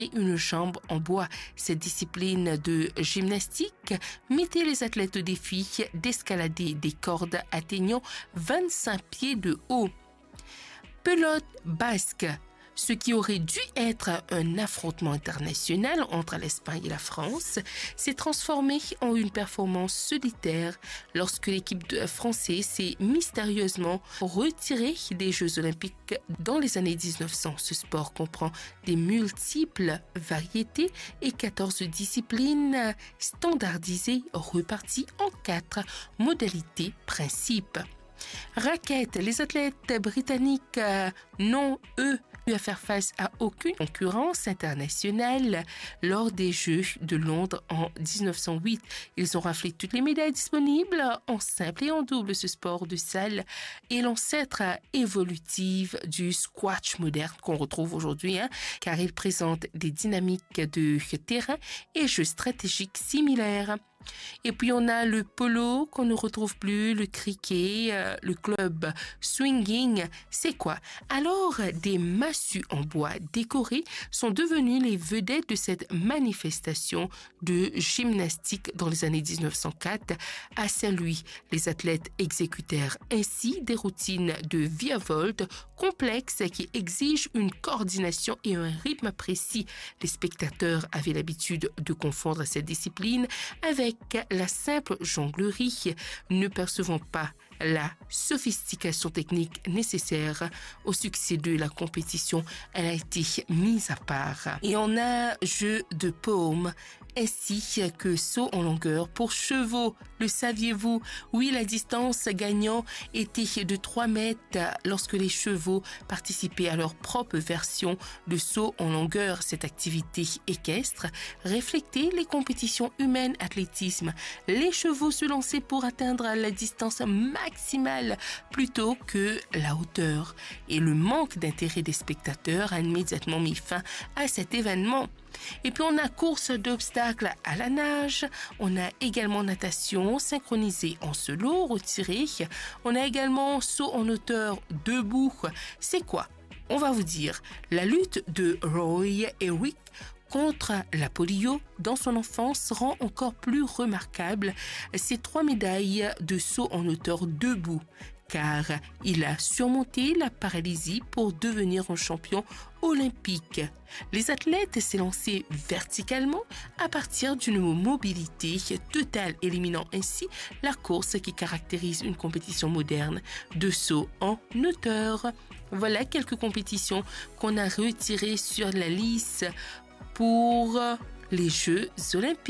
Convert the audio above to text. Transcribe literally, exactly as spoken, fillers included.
et une jambe en bois. Cette discipline de gymnastique mettait les athlètes au défi d'escalader des cordes atteignant vingt-cinq pieds de haut. Pelote basque. Ce qui aurait dû être un affrontement international entre l'Espagne et la France s'est transformé en une performance solitaire lorsque l'équipe française s'est mystérieusement retirée des Jeux olympiques dans les années dix-neuf cents. Ce sport comprend des multiples variétés et quatorze disciplines standardisées reparties en quatre modalités principes. Raquettes, les athlètes britanniques euh, n'ont, eux, eu à faire face à aucune concurrence internationale lors des Jeux de Londres en dix-neuf cent huit. Ils ont raflé toutes les médailles disponibles en simple et en double. Ce sport de salle est l'ancêtre évolutif du squash moderne qu'on retrouve aujourd'hui, hein, car il présente des dynamiques de terrain et jeux stratégiques similaires. Et puis on a le polo qu'on ne retrouve plus, le cricket, euh, le club swinging. C'est quoi? Alors, des massues en bois décorés sont devenus les vedettes de cette manifestation de gymnastique dans les années dix-neuf cent quatre. À Saint-Louis, les athlètes exécutèrent ainsi des routines de virevolte complexes qui exigent une coordination et un rythme précis. Les spectateurs avaient l'habitude de confondre cette discipline avec la simple jonglerie, ne percevant pas la sophistication technique nécessaire au succès de la compétition. Elle a été mise à part. Et on a jeu de paume ainsi que saut en longueur pour chevaux. Le saviez-vous? Oui, la distance gagnant était de trois mètres lorsque les chevaux participaient à leur propre version de saut en longueur. Cette activité équestre reflétait les compétitions humaines athlétisme. Les chevaux se lançaient pour atteindre la distance maximale plutôt que la hauteur. Et le manque d'intérêt des spectateurs a immédiatement mis fin à cet événement. Et puis on a course d'obstacles à la nage, on a également natation synchronisée en solo, retiré, on a également saut en hauteur debout. C'est quoi? On va vous dire, la lutte de Roy Eric contre la polio dans son enfance rend encore plus remarquable ses trois médailles de saut en hauteur debout, car il a surmonté la paralysie pour devenir un champion olympique. Les athlètes s'élançaient verticalement à partir d'une mobilité totale, éliminant ainsi la course qui caractérise une compétition moderne de saut en hauteur. Voilà quelques compétitions qu'on a retirées sur la liste pour les Jeux olympiques.